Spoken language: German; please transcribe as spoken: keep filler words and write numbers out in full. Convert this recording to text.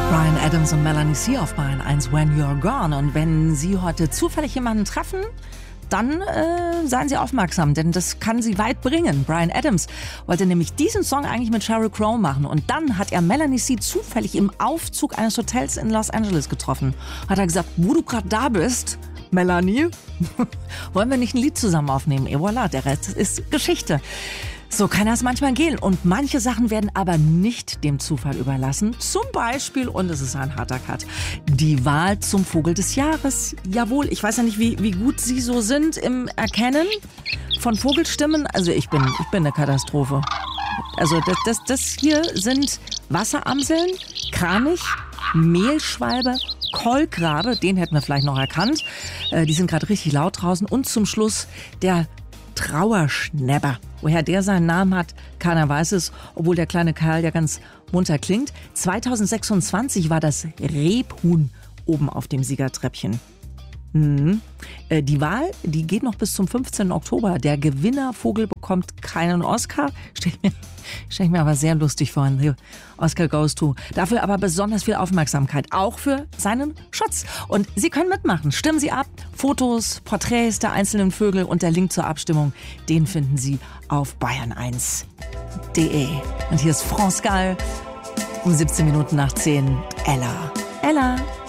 Bryan Adams und Melanie C. auf Bayern eins, When You're Gone. Und wenn Sie heute zufällig jemanden treffen, dann äh, seien Sie aufmerksam, denn das kann Sie weit bringen. Bryan Adams wollte nämlich diesen Song eigentlich mit Sheryl Crow machen. Und dann hat er Melanie C. zufällig im Aufzug eines Hotels in Los Angeles getroffen. Hat er gesagt, wo du gerade da bist, Melanie, wollen wir nicht ein Lied zusammen aufnehmen? Et voilà, der Rest ist Geschichte. So kann das manchmal gehen. Und manche Sachen werden aber nicht dem Zufall überlassen. Zum Beispiel, und es ist ein harter Cut, die Wahl zum Vogel des Jahres. Jawohl, ich weiß ja nicht, wie, wie gut Sie so sind im Erkennen von Vogelstimmen. Also ich bin, ich bin eine Katastrophe. Also das, das, das hier sind Wasseramseln, Kranich, Mehlschwalbe, Kolkrabe, den hätten wir vielleicht noch erkannt. Äh, die sind gerade richtig laut draußen. Und zum Schluss der Trauerschnäpper. Woher der seinen Namen hat, keiner weiß es, obwohl der kleine Kerl ja ganz munter klingt. zweitausendsechsundzwanzig war das Rebhuhn oben auf dem Siegertreppchen. Mhm. Äh, die Wahl, die geht noch bis zum fünfzehnten Oktober. Der Gewinnervogel bekommt keinen Oscar. Stell ich mir, stell ich mir aber sehr lustig vor. Oscar goes to. Dafür aber besonders viel Aufmerksamkeit. Auch für seinen Schutz. Und Sie können mitmachen. Stimmen Sie ab. Fotos, Porträts der einzelnen Vögel und der Link zur Abstimmung, den finden Sie auf bayern eins punkt de. Und hier ist France Gall um siebzehn Minuten nach zehn. Ella. Ella.